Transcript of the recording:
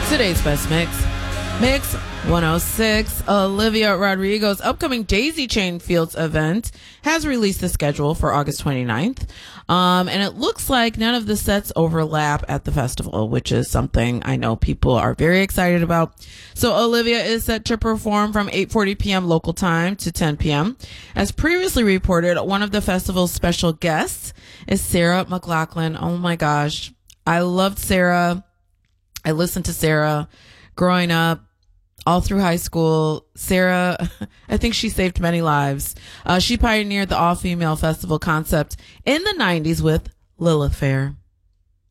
Today's best mix. Mix 106. Olivia Rodrigo's upcoming Daisy Chain Fields event has released the schedule for August 29th. And it looks like none of the sets overlap at the festival, which is something I know people are very excited about. So Olivia is set to perform from 8:40 p.m. local time to 10 p.m. As previously reported, one of the festival's special guests is Sarah McLachlan. Oh my gosh. I loved Sarah. I listened to Sarah growing up, all through high school. Sarah, I think she saved many lives. She pioneered the all-female festival concept in the 90s with Lilith Fair.